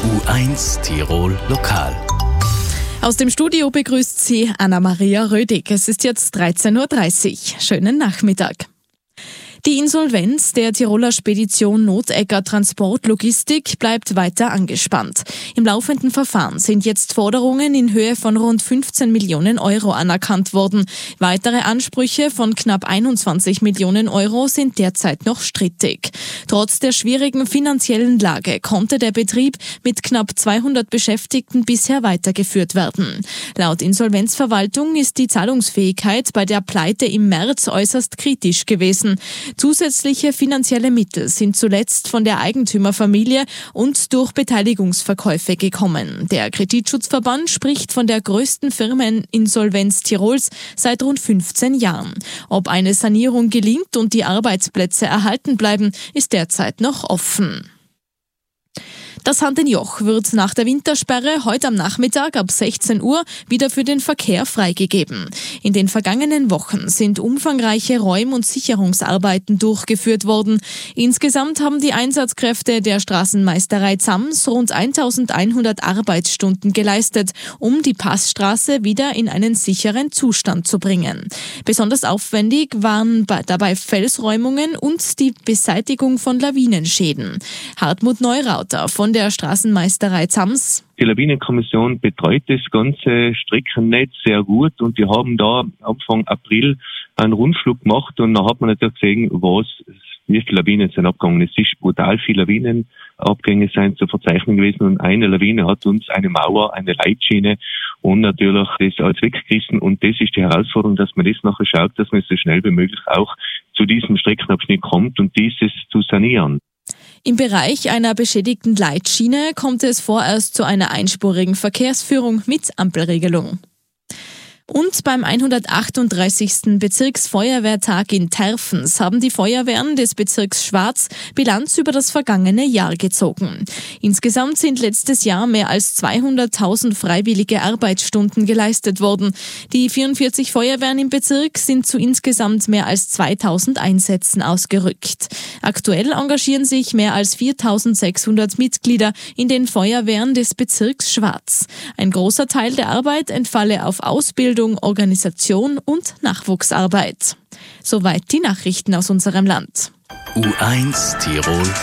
U1 Tirol Lokal. Aus dem Studio begrüßt Sie Anna-Maria Rödig. Es ist jetzt 13.30 Uhr. Schönen Nachmittag. Die Insolvenz der Tiroler Spedition Notegger Transport Logistik bleibt weiter angespannt. Im laufenden Verfahren sind jetzt Forderungen in Höhe von rund 15 Millionen Euro anerkannt worden. Weitere Ansprüche von knapp 21 Millionen Euro sind derzeit noch strittig. Trotz der schwierigen finanziellen Lage konnte der Betrieb mit knapp 200 Beschäftigten bisher weitergeführt werden. Laut Insolvenzverwaltung ist die Zahlungsfähigkeit bei der Pleite im März äußerst kritisch gewesen. Zusätzliche finanzielle Mittel sind zuletzt von der Eigentümerfamilie und durch Beteiligungsverkäufe gekommen. Der Kreditschutzverband spricht von der größten Firmeninsolvenz Tirols seit rund 15 Jahren. Ob eine Sanierung gelingt und die Arbeitsplätze erhalten bleiben, ist derzeit noch offen. Das Hand in Joch wird nach der Wintersperre heute am Nachmittag ab 16 Uhr wieder für den Verkehr freigegeben. In den vergangenen Wochen sind umfangreiche Räum- und Sicherungsarbeiten durchgeführt worden. Insgesamt haben die Einsatzkräfte der Straßenmeisterei Zams rund 1100 Arbeitsstunden geleistet, um die Passstraße wieder in einen sicheren Zustand zu bringen. Besonders aufwendig waren dabei Felsräumungen und die Beseitigung von Lawinenschäden. Hartmut Neurauter von der Straßenmeisterei Zams. Die Lawinenkommission betreut das ganze Streckennetz sehr gut und die haben da Anfang April einen Rundflug gemacht und da hat man natürlich gesehen, wie viele Lawinen sind abgegangen. Es ist brutal viele Lawinenabgänge sind zu verzeichnen gewesen und eine Lawine hat uns eine Mauer, eine Leitschiene und natürlich das alles weggerissen und das ist die Herausforderung, dass man das nachher schaut, dass man so schnell wie möglich auch zu diesem Streckenabschnitt kommt und dieses zu sanieren. Im Bereich einer beschädigten Leitschiene kommt es vorerst zu einer einspurigen Verkehrsführung mit Ampelregelung. Und beim 138. Bezirksfeuerwehrtag in Terfens haben die Feuerwehren des Bezirks Schwarz Bilanz über das vergangene Jahr gezogen. Insgesamt sind letztes Jahr mehr als 200.000 freiwillige Arbeitsstunden geleistet worden. Die 44 Feuerwehren im Bezirk sind zu insgesamt mehr als 2.000 Einsätzen ausgerückt. Aktuell engagieren sich mehr als 4.600 Mitglieder in den Feuerwehren des Bezirks Schwarz. Ein großer Teil der Arbeit entfalle auf Ausbildung, Organisation und Nachwuchsarbeit. Soweit die Nachrichten aus unserem Land. U1 Tirol